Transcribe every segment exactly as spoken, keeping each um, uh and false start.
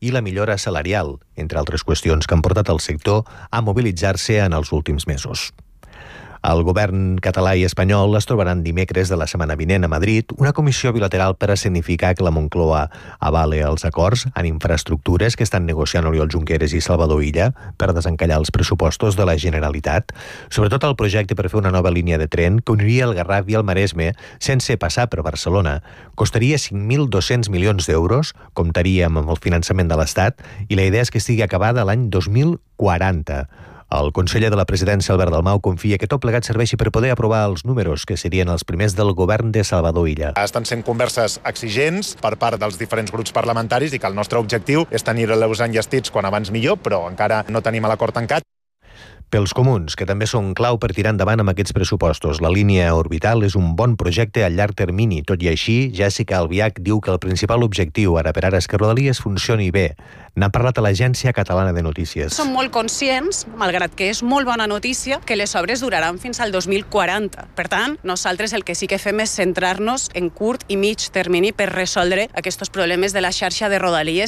i la millora salarial, entre altres qüestions que han portat el sector a mobilitzar-se en els últims mesos. El govern català i espanyol es trobaran dimecres de la setmana vinent a Madrid una comissió bilateral per a significar que la Moncloa avale els acords en infraestructures que estan negociant Oriol Junqueras i Salvador Illa per desencallar els pressupostos de la Generalitat, sobretot el projecte per fer una nova línia de tren que uniria el Garraf i el Maresme sense passar per Barcelona. Costaria cinc mil dos-cents milions d'euros, comptaríem amb el finançament de l'Estat i la idea és que estigui acabada l'any dos mil quaranta. El conseller de la presidència, Albert Dalmau, confia que tot plegat serveixi per poder aprovar els números, que serien els primers del govern de Salvador Illa. Estan sent converses exigents per part dels diferents grups parlamentaris i que el nostre objectiu és tenir-los enllestits quan abans millor, però encara no tenim l'acord tancat. Pels comuns, que també són clau per tirar endavant amb aquests pressupostos. La línia orbital és un bon projecte a llarg termini. Tot i així, Jessica Albiach diu que el principal objectiu ara per ara és que Rodalies funcioni bé. N'ha parlat a l'Agència Catalana de Notícies. Som molt conscients, malgrat que és molt bona notícia, que les obres duraran fins al dos mil quaranta. Per tant, nosaltres el que sí que fem és centrar-nos en curt i mig termini per resoldre aquests problemes de la xarxa de Rodalies.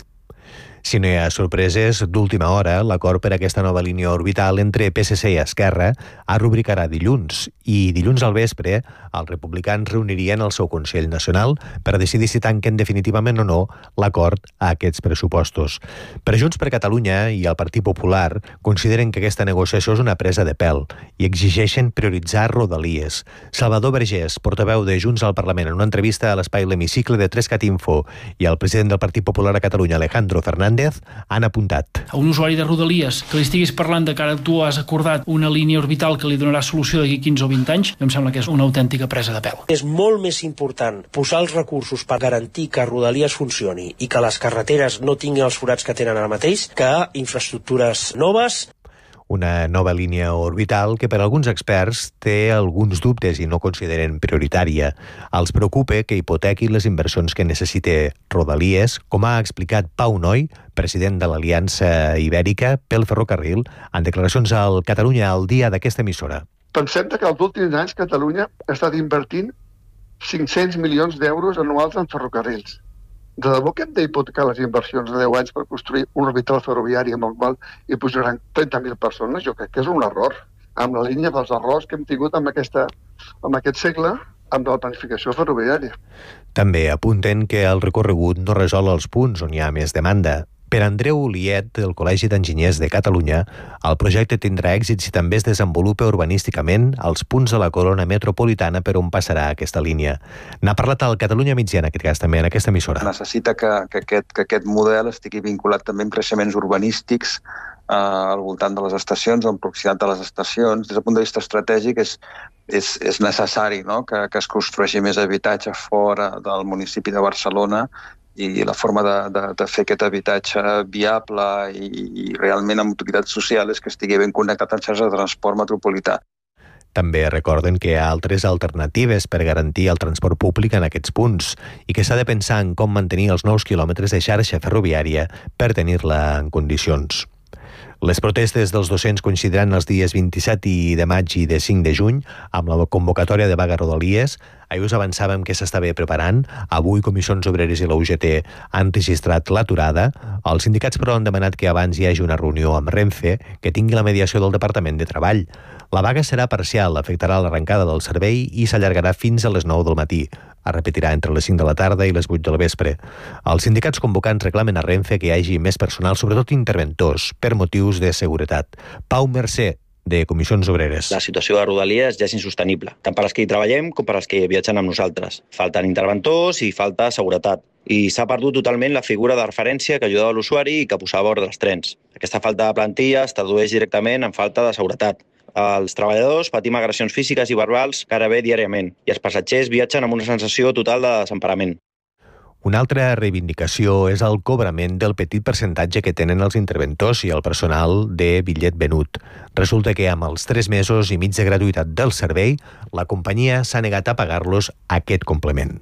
Si no hi ha sorpreses, d'última hora, l'acord per a aquesta nova línia orbital entre P S C i Esquerra es rubricarà dilluns, i dilluns al vespre els republicans reunirien el seu Consell Nacional per decidir si tanquen definitivament o no l'acord a aquests pressupostos. Per Junts per Catalunya i el Partit Popular consideren que aquesta negociació és una presa de pèl i exigeixen prioritzar Rodalies. Salvador Vergés, portaveu de Junts al Parlament, en una entrevista a l'espai L'Hemicicle de tres cat Info, i el president del Partit Popular a Catalunya, Alejandro Fernández, han apuntat. A un usuari de Rodalies que li estiguis parlant de que ara tu has acordat una línia orbital que li donarà solució d'aquí quinze o vint anys, em sembla que és una autèntica presa de pèl. És molt més important posar els recursos per garantir que Rodalies funcioni i que les carreteres no tinguin els forats que tenen ara mateix que infraestructures noves. Una nova línia orbital que per alguns experts té alguns dubtes i no consideren prioritària. Els preocupa que hipotequi les inversions que necessita Rodalies, com ha explicat Pau Noi, president de l'Aliança Ibèrica pel Ferrocarril, en declaracions al Catalunya al dia d'aquesta emissora. Pensem que els últims anys Catalunya ha estat invertint cinc-cents milions d'euros anuals en ferrocarrils. De debò que hem d'hipotecar les inversions de deu anys per construir un orbital ferroviari amb el qual hi pujaran trenta mil persones? Jo crec que és un error. Amb la línia dels errors que hem tingut amb, aquesta, amb aquest segle, amb la planificació ferroviària. També apunten que el recorregut no resol els punts on hi ha més demanda. Per Andreu Uliet, del Col·legi d'Enginyers de Catalunya, el projecte tindrà èxit si també es desenvolupa urbanísticament als punts de la corona metropolitana per on passarà aquesta línia. N'ha parlat al Catalunya Migdia, en aquest cas també, en aquesta emissora. Necessita que, que, aquest, que aquest model estigui vinculat també amb creixements urbanístics eh, al voltant de les estacions, en proximitat de les estacions. Des del punt de vista estratègic és, és, és necessari, no?, que, que es construeixi més habitatge fora del municipi de Barcelona, i la forma de, de, de fer aquest habitatge viable i, i realment amb utilitat social és que estigui ben connectat amb xarxa de transport metropolità. També recorden que hi ha altres alternatives per garantir el transport públic en aquests punts i que s'ha de pensar en com mantenir els nous quilòmetres de xarxa ferroviària per tenir-la en condicions. Les protestes dels docents coincidiran els dies vint-i-set de maig i de cinc de juny amb la convocatòria de vaga Rodalies. Ahir us avançàvem que s'estava preparant. Avui Comissions Obreres i la U G T han registrat l'aturada. Els sindicats, però, han demanat que abans hi hagi una reunió amb Renfe que tingui la mediació del Departament de Treball. La vaga serà parcial, afectarà l'arrencada del servei i s'allargarà fins a les nou del matí. Es repetirà entre les cinc de la tarda i les vuit del vespre. Els sindicats convocants reclamen a Renfe que hi hagi més personal, sobretot interventors, per motius de seguretat. Pau Mercè, de Comissions Obreres. La situació de Rodalies ja és insostenible, tant per als que hi treballem com per als que viatgen amb nosaltres. Falten interventors i falta seguretat. I s'ha perdut totalment la figura de referència que ajudava l'usuari i que posava ordre als trens. Aquesta falta de plantilla es tradueix directament en falta de seguretat. Els treballadors patim agressions físiques i verbals gairebé diàriament i els passatgers viatgen amb una sensació total de desemparament. Una altra reivindicació és el cobrament del petit percentatge que tenen els interventors i el personal de bitllet venut. Resulta que amb els tres mesos i mig de gratuïtat del servei, la companyia s'ha negat a pagar-los aquest complement.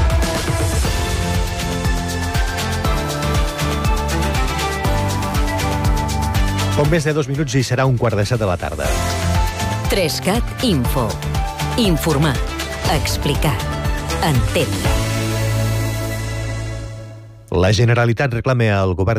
Poc més de dos minuts i serà un quart de set de la tarda. tres cat Info. Informar. Explicar. Entendre. La Generalitat reclama al govern